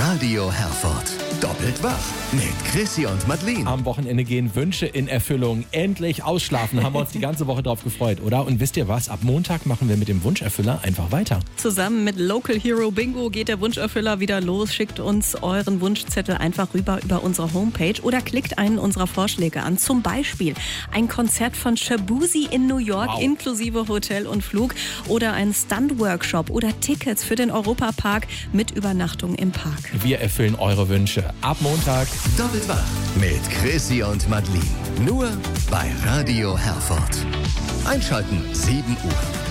Radio Herford. Doppelt wach mit Chrissy und Madeleine. Am Wochenende gehen Wünsche in Erfüllung. Endlich ausschlafen, haben wir uns die ganze Woche drauf gefreut, oder? Und wisst ihr was? Ab Montag machen wir mit dem Wunscherfüller einfach weiter. Zusammen mit Local Hero Bingo geht der Wunscherfüller wieder los. Schickt uns euren Wunschzettel einfach rüber über unsere Homepage oder klickt einen unserer Vorschläge an. Zum Beispiel ein Konzert von Shabuzi in New York inklusive Hotel und Flug oder ein Stunt-Workshop oder Tickets für den Europapark mit Übernachtung im Park. Wir erfüllen eure Wünsche. Ab Montag. Doppelt wach mit Chrissy und Madeleine. Nur bei Radio Herford. Einschalten 7 Uhr.